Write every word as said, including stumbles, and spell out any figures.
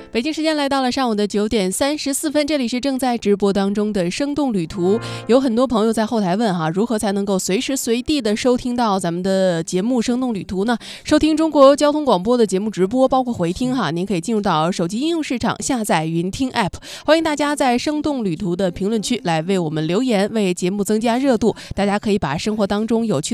北京时间来到了上午的九点三十四分，这里是正在直播当中的生动旅途。有很多朋友在后台问哈，如何才能够随时随地的收听到咱们的节目《生动旅途》呢？收听中国交通广播的节目直播，包括回听哈，您可以进入到手机应用市场下载云听 App。欢迎大家在生动旅途的评论区来为我们留言，为节目增加热度。大家可以把生活当中有趣的